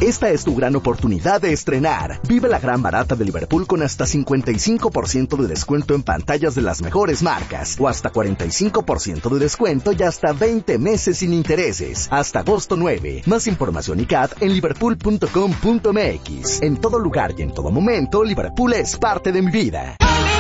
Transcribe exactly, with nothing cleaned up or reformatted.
Esta es tu gran oportunidad de estrenar. Vive la gran barata de Liverpool con hasta cincuenta y cinco por ciento de descuento en pantallas de las mejores marcas o hasta cuarenta y cinco por ciento de descuento y hasta veinte meses sin intereses. Hasta agosto nueve. Más información y C A T en liverpool punto com punto m x. En todo lugar y en todo momento, Liverpool es parte de mi vida.